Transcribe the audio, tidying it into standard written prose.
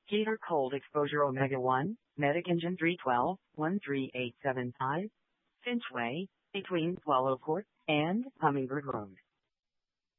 Heater cold exposure Omega 1, Medic Engine 312, 13875, Finchway, between Swallow Court and Hummingbird Road.